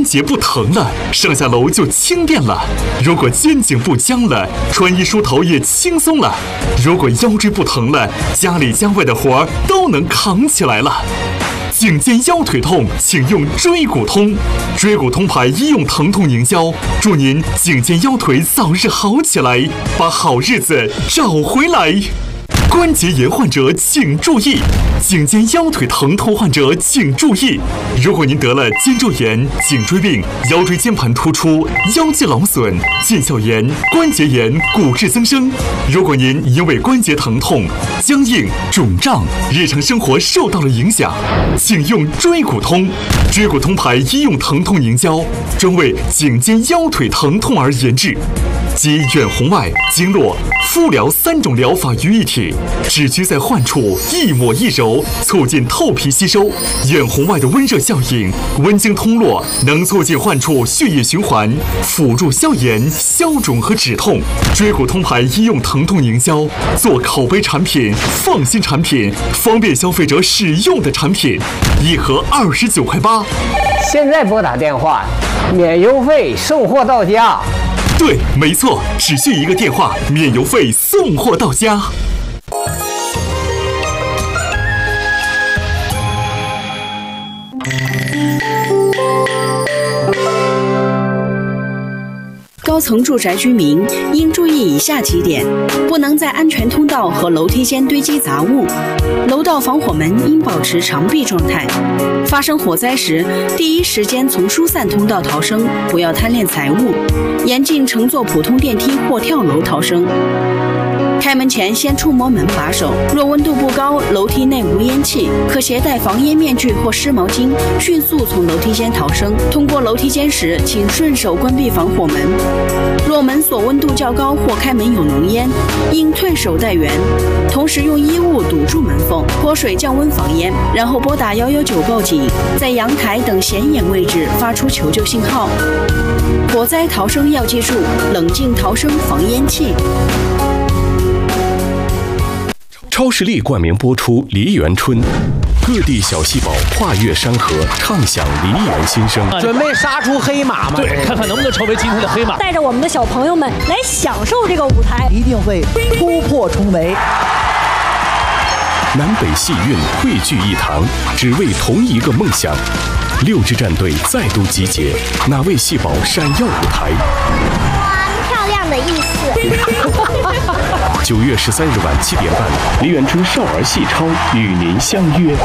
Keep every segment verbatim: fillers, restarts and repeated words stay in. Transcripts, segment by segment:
节不疼了，上下楼就轻便了；如果肩颈不僵了，穿衣梳头也轻松了；如果腰椎不疼了，家里家外的活儿都能扛起来了。颈肩腰腿痛，请用椎骨通。椎骨通牌医用疼痛凝胶，祝您颈肩腰腿早日好起来，把好日子找回来。关节炎患者请注意，颈肩腰腿疼痛患者请注意。如果您得了肩周炎、颈椎病、腰椎间盘突出、腰肌劳损、腱鞘炎、关节炎、骨质增生，如果您因为关节疼痛、僵硬、肿胀，日常生活受到了影响，请用椎骨通。椎骨通牌医用疼痛凝胶，专为颈肩腰腿疼痛而研制，集远红外、经络、敷疗三种疗法于一体，只需在患处一抹一揉，促进透皮吸收。远红外的温热效应，温经通络，能促进患处血液循环，辅助消炎、消肿和止痛。椎骨通牌医用疼痛凝胶，做口碑产品、放心产品、方便消费者使用的产品，一盒二十九块八。 现在拨打电话，免邮费送货到家。 对，没错，只需一个电话，免邮费送货到家。 高层住宅居民应注意以下几点：不能在安全通道和楼梯间堆积杂物，楼道防火门应保持长闭状态。发生火灾时，第一时间从疏散通道逃生，不要贪恋财物，严禁乘坐普通电梯或跳楼逃生。开门前先触摸门把手，若温度不高，楼梯内无烟气，可携带防烟面具或湿毛巾，迅速从楼梯间逃生。通过楼梯间时，请顺手关闭防火门。若门锁温度较高或开门有浓烟，应退手待援，同时用衣物堵住门缝，泼水降温防烟，然后拨打一一九报警，在阳台等显眼位置发出求救信号。火灾逃生要记住：冷静逃生，防烟气。 超视力冠名播出《梨园春》，各地小细胞跨越山河，唱响梨园心声。 准备杀出黑马吗？ 对，看看能不能成为今天的黑马。 带着我们的小朋友们来享受这个舞台， 一定会突破重围。 南北戏韵汇聚一堂，只为同一个梦想。六支战队再度集结，哪位细胞闪耀舞台？ 漂亮的意思。 九月十三日晚七点半，梨园春少儿戏超与您相约。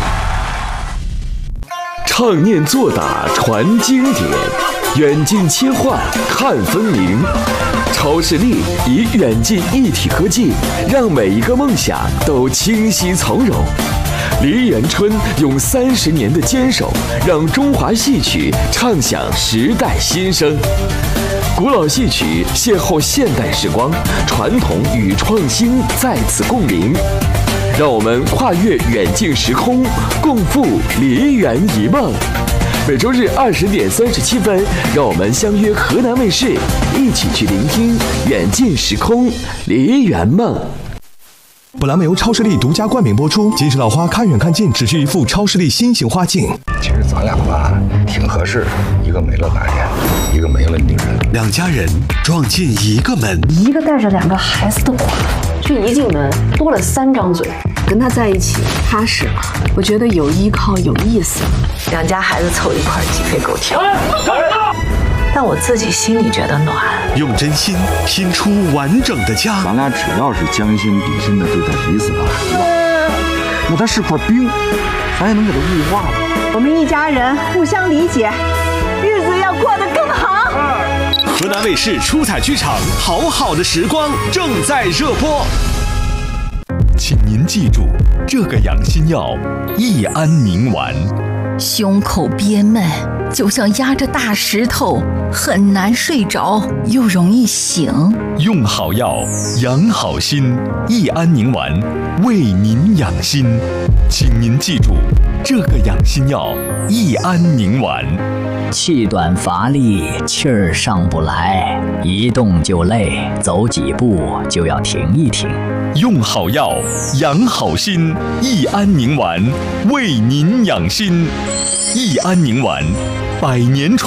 唱念做打传经典，远近切换看分明。超视力以远近一体科技，让每一个梦想都清晰从容。梨园春用三十年的坚守，让中华戏曲唱响时代新声。古老戏曲邂逅现代时光，传统与创新在此共鸣。让我们跨越远近时空，共赴梨园一梦。每周日二十点三十七分，让我们相约河南卫视，一起去聆听远近时空梨园梦。 本栏目由超视力独家冠名播出。金石老花看远看近，只需一副超视力新型花镜。 其实咱俩吧，挺合适，一个没了男人，一个没了女人， 两家人撞进一个门， 一个带着两个孩子的寡妇，这一进门多了三张嘴。 跟他在一起踏实了，我觉得有依靠有意思， 两家孩子凑一块鸡飞狗跳。但我自己心里觉得暖。 用真心拼出完整的家。 咱俩只要是将心比心的对待彼此的孩子，那他是块冰，咱也能给他雾化了。 我们一家人互相理解，日子要过得更好。 河南卫视出彩剧场《好好的时光》正在热播。请您记住，这个养心药益安宁丸。 胸口憋闷，就像压着大石头，很难睡着，又容易醒。 用好药，养好心，益安宁丸为您养心。请您记住，这个养心药益安宁丸。 气短乏力，气儿上不来，一动就累，走几步就要停一停。 用好药，养好心，益安宁丸为您养心。益安宁丸，百年传